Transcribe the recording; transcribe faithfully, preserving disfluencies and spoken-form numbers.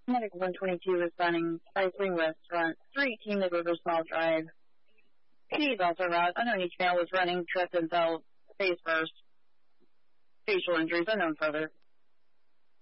Medic one twenty-two responding by Swing Restaurant, three eighteen the River Small Drive. P D is also aroused. Unknown each male was running, tripped and fell face first. Facial injuries unknown further.